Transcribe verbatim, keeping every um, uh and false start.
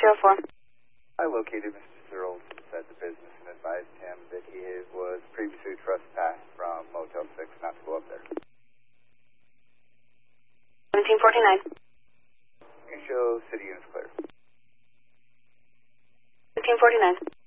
oh four. I located Mister Searles at the business and advised him that he was previously trespassed from Motel six not to go up there. seventeen forty-nine. You show city units clear. fifteen forty-nine.